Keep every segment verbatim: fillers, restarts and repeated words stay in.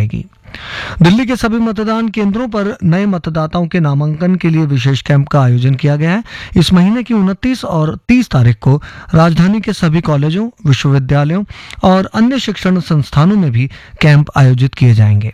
जाएगी। दिल्ली के सभी मतदान केंद्रों पर नए मतदाताओं के नामांकन के लिए विशेष कैंप का आयोजन किया गया है। इस महीने की उनतीस और तीस तारीख को राजधानी के सभी कॉलेजों, विश्वविद्यालयों और अन्य शिक्षण संस्थानों में भी कैंप आयोजित किए जाएंगे।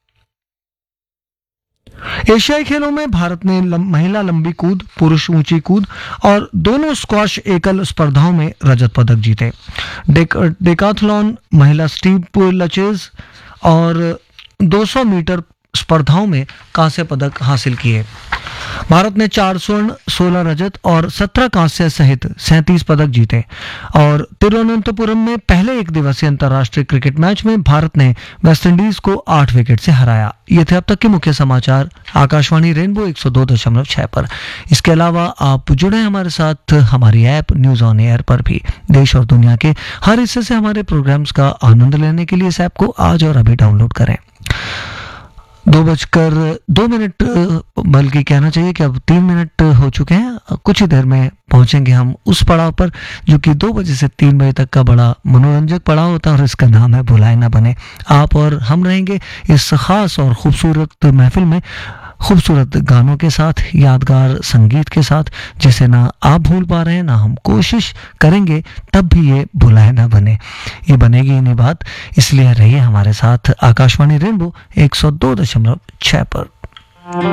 एशियाई खेलों में भारत ने लम, महिला लंबी कूद, पुरुष ऊंची कूद और दोनों स्क्वॉश एकल स्पर्धाओं में रजत पदक जीते। डेक, डेकाथलॉन, महिला स्टीप लचेज और दो सौ मीटर स्पर्धाओं में कांस्य पदक हासिल किए। भारत ने चार स्वर्ण, सोलह रजत और सत्रह कांस्य सहित सैंतीस पदक जीते। और तिरुवनंतपुरम में पहले एक दिवसीय अंतर्राष्ट्रीय क्रिकेट मैच में भारत ने वेस्टइंडीज को आठ विकेट से हराया। ये थे अब तक के मुख्य समाचार आकाशवाणी रेनबो एक सौ दो दशमलव छह पर। इसके अलावा आप जुड़े हमारे साथ हमारी ऐप न्यूज ऑन एयर पर भी। देश और दुनिया के हर हिस्से से हमारे प्रोग्राम्स का आनंद लेने के लिए इस ऐप को आज और अभी डाउनलोड करें। दो बजकर दो मिनट बल्कि कहना चाहिए कि अब तीन मिनट हो चुके हैं। कुछ ही देर में पहुंचेंगे हम उस पड़ाव पर जो कि दो बजे से तीन बजे तक का बड़ा मनोरंजक पड़ाव होता है और इसका नाम है भुलाए ना बने। आप और हम रहेंगे इस खास और खूबसूरत महफिल में खूबसूरत गानों के साथ, यादगार संगीत के साथ, जिसे ना आप भूल पा रहे हैं ना हम कोशिश करेंगे तब भी ये भुलाए ना बने। ये बनेगी ही नहीं बात, इसलिए रहिए हमारे साथ आकाशवाणी रेनबो एक सौ दो दशमलव छह पर।